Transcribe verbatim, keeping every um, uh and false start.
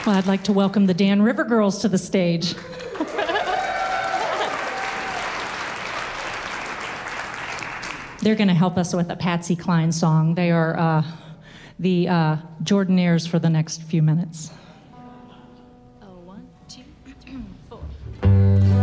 Well, I'd like to welcome the Dan River Girls to the stage. They're going to help us with a Patsy Cline song. They are uh, the uh, Jordanaires for the next few minutes.